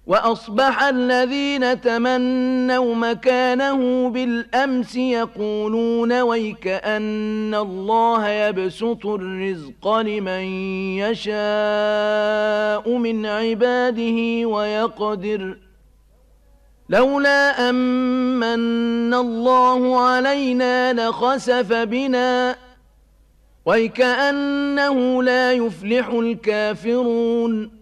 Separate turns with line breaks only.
وأصبح الذين تمنوا مكانه بالأمس يقولون ويكأن الله يبسط الرزق لمن يشاء من عباده ويقدر لولا أمن الله علينا لخسف بنا ويكأنه لا يفلح الكافرون